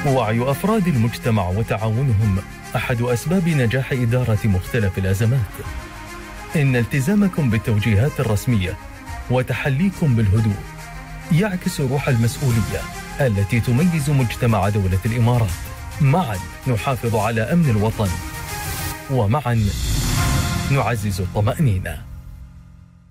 وعي أفراد المجتمع وتعاونهم أحد أسباب نجاح إدارة مختلف الأزمات. إن التزامكم بالتوجيهات الرسمية وتحليكم بالهدوء يعكس روح المسؤولية التي تميز مجتمع دولة الإمارات. معا نحافظ على أمن الوطن، ومعا نعزز الطمأنينة.